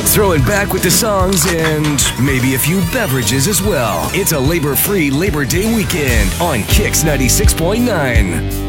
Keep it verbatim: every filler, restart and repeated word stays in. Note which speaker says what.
Speaker 1: Throwing back with the songs and maybe a few beverages as well. It's a labor-free Labor Day weekend on Kicks ninety-six point nine.